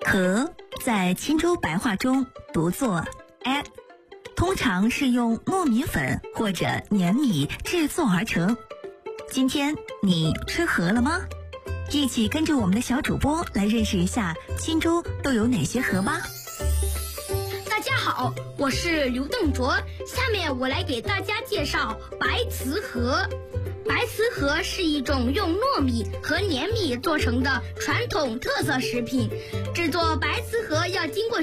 糠在钦州白话中读作 “a”， 通常是用糯米粉或者粘米制作而成。今天你吃糠了吗？一起跟着我们的小主播来认识一下钦州都有哪些糠吧。 大家好，我是刘邓卓，下面我来给大家介绍白瓷糠。白瓷糠是一种用糯米和粘米做成的传统特色食品，制作白瓷糠要经过